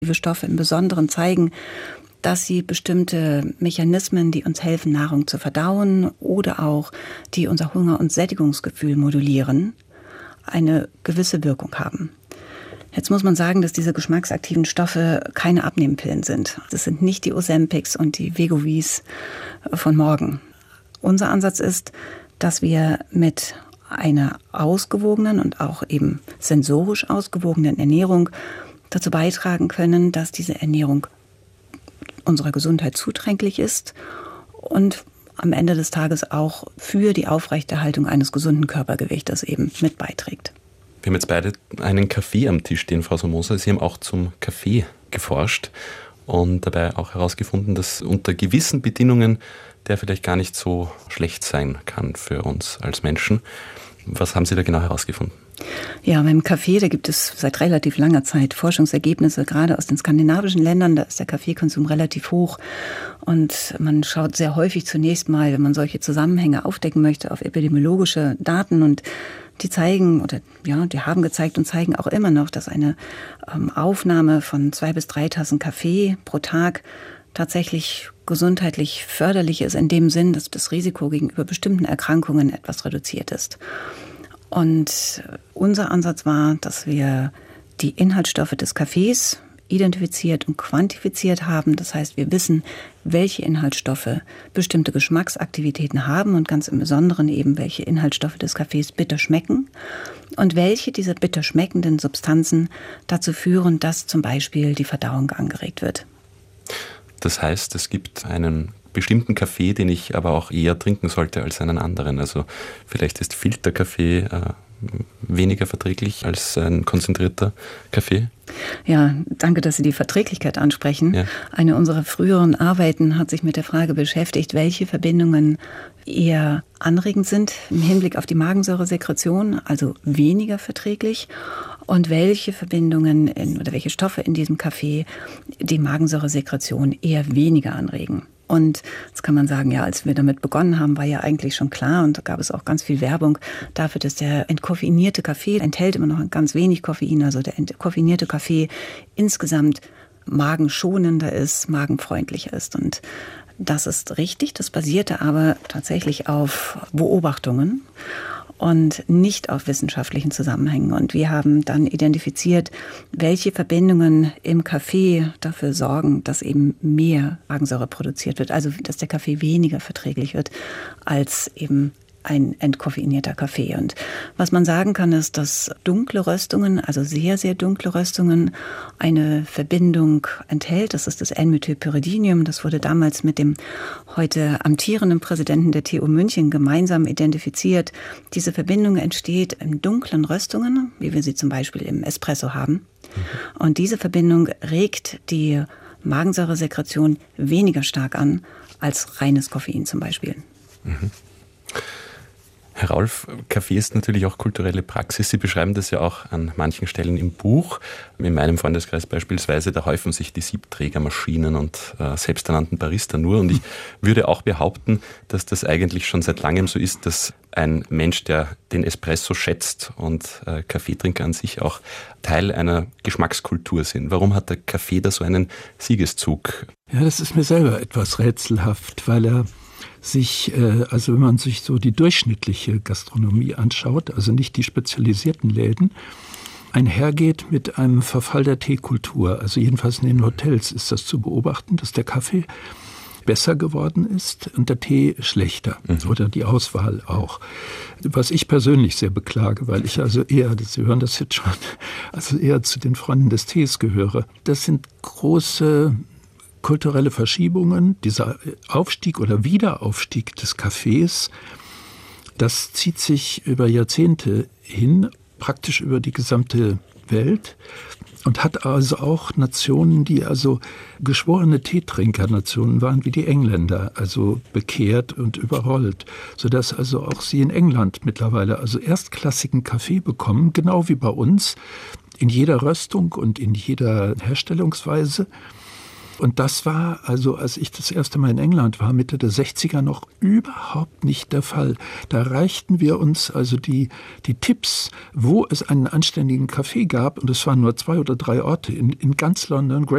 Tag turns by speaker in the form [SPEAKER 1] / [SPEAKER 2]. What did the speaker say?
[SPEAKER 1] Stoffe im Besonderen zeigen, dass sie bestimmte Mechanismen, die uns helfen, Nahrung zu verdauen oder auch die unser Hunger- und Sättigungsgefühl modulieren, eine gewisse Wirkung haben. Jetzt muss man sagen, dass diese geschmacksaktiven Stoffe keine Abnehmpillen sind. Das sind nicht die Ozempics und die Wegovys von morgen. Unser Ansatz ist, dass wir mit einer ausgewogenen und auch eben sensorisch ausgewogenen Ernährung dazu beitragen können, dass diese Ernährung unserer Gesundheit zuträglich ist und am Ende des Tages auch für die Aufrechterhaltung eines gesunden Körpergewichtes eben mit beiträgt.
[SPEAKER 2] Wir haben jetzt beide einen Kaffee am Tisch stehen, Frau Somoza. Sie haben auch zum Kaffee geforscht und dabei auch herausgefunden, dass unter gewissen Bedingungen der vielleicht gar nicht so schlecht sein kann für uns als Menschen. Was haben Sie da genau herausgefunden?
[SPEAKER 1] Ja, beim Kaffee, da gibt es seit relativ langer Zeit Forschungsergebnisse, gerade aus den skandinavischen Ländern, da ist der Kaffeekonsum relativ hoch und man schaut sehr häufig zunächst mal, wenn man solche Zusammenhänge aufdecken möchte, auf epidemiologische Daten und die zeigen, oder ja, die haben gezeigt und zeigen auch immer noch, dass eine Aufnahme von 2 bis 3 Tassen Kaffee pro Tag tatsächlich gesundheitlich förderlich ist, in dem Sinn, dass das Risiko gegenüber bestimmten Erkrankungen etwas reduziert ist. Und unser Ansatz war, dass wir die Inhaltsstoffe des Kaffees identifiziert und quantifiziert haben. Das heißt, wir wissen, welche Inhaltsstoffe bestimmte Geschmacksaktivitäten haben und ganz im Besonderen eben, welche Inhaltsstoffe des Kaffees bitter schmecken und welche dieser bitter schmeckenden Substanzen dazu führen, dass zum Beispiel die Verdauung angeregt wird.
[SPEAKER 2] Das heißt, es gibt einen bestimmten Kaffee, den ich aber auch eher trinken sollte als einen anderen. Also vielleicht ist Filterkaffee weniger verträglich als ein konzentrierter Kaffee?
[SPEAKER 1] Ja, danke, dass Sie die Verträglichkeit ansprechen.
[SPEAKER 2] Ja.
[SPEAKER 1] Eine unserer früheren Arbeiten hat sich mit der Frage beschäftigt, welche Verbindungen eher anregend sind im Hinblick auf die Magensäuresekretion, also weniger verträglich, und welche Verbindungen oder welche Stoffe in diesem Kaffee die Magensäuresekretion eher weniger anregen. Und jetzt kann man sagen, ja, als wir damit begonnen haben, war ja eigentlich schon klar und da gab es auch ganz viel Werbung dafür, dass der entkoffeinierte Kaffee enthält immer noch ganz wenig Koffein, also der entkoffeinierte Kaffee insgesamt magenschonender ist, magenfreundlicher ist. Und das ist richtig, das basierte aber tatsächlich auf Beobachtungen und nicht auf wissenschaftlichen Zusammenhängen. Und wir haben dann identifiziert, welche Verbindungen im Kaffee dafür sorgen, dass eben mehr Magensäure produziert wird, also dass der Kaffee weniger verträglich wird als eben ein entkoffeinierter Kaffee. Und was man sagen kann, ist, dass dunkle Röstungen, also sehr, sehr dunkle Röstungen, eine Verbindung enthält. Das ist das N-Methylpyridinium. Das wurde damals mit dem heute amtierenden Präsidenten der TU München gemeinsam identifiziert. Diese Verbindung entsteht in dunklen Röstungen, wie wir sie zum Beispiel im Espresso haben. Und diese Verbindung regt die Magensäuresekretion weniger stark an als reines Koffein zum Beispiel.
[SPEAKER 2] Mhm. Herr Raulf, Kaffee ist natürlich auch kulturelle Praxis. Sie beschreiben das ja auch an manchen Stellen im Buch. In meinem Freundeskreis beispielsweise, da häufen sich die Siebträgermaschinen und selbsternannten Barista nur. Und ich würde auch behaupten, dass das eigentlich schon seit langem so ist, dass ein Mensch, der den Espresso schätzt und Kaffeetrinker an sich auch Teil einer Geschmackskultur sind. Warum hat der Kaffee da so einen Siegeszug?
[SPEAKER 3] Ja, das ist mir selber etwas rätselhaft, weil er sich, also wenn man sich so die durchschnittliche Gastronomie anschaut, also nicht die spezialisierten Läden, einhergeht mit einem Verfall der Teekultur. Also jedenfalls in den Hotels ist das zu beobachten, dass der Kaffee besser geworden ist und der Tee schlechter oder die Auswahl auch. Was ich persönlich sehr beklage, weil ich also eher, Sie hören das jetzt schon, also eher zu den Freunden des Tees gehöre. Das sind große kulturelle Verschiebungen, dieser Aufstieg oder Wiederaufstieg des Kaffees, das zieht sich über Jahrzehnte hin, praktisch über die gesamte Welt und hat also auch Nationen, die also geschworene Teetrinkernationen waren, wie die Engländer, also bekehrt und überrollt, sodass also auch sie in England mittlerweile also erstklassigen Kaffee bekommen, genau wie bei uns, in jeder Röstung und in jeder Herstellungsweise. Und das war, also als ich das erste Mal in England war, Mitte der 60er, noch überhaupt nicht der Fall. Da reichten wir uns also die Tipps, wo es einen anständigen Kaffee gab, und es waren nur 2 oder 3 Orte in ganz London,